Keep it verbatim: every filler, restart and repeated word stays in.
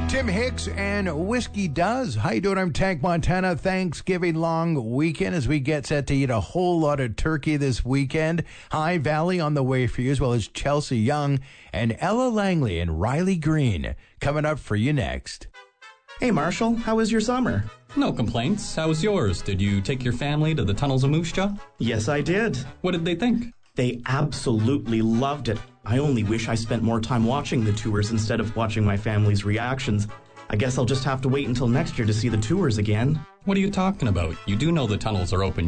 Tim Hicks and Whiskey Does. How you doing? I'm Tank Montana. Thanksgiving long weekend as we get set to eat a whole lot of turkey this weekend. High Valley on the way for you, as well as Chelsea Young and Ella Langley and Riley Green coming up for you next. Hey, Marshall, how was your summer? No complaints. How was yours? Did you take your family to the Tunnels of Moose Jaw? Yes, I did. What did they think? They absolutely loved it. I only wish I spent more time watching the tours instead of watching my family's reactions. I guess I'll just have to wait until next year to see the tours again. What are you talking about? You do know the tunnels are open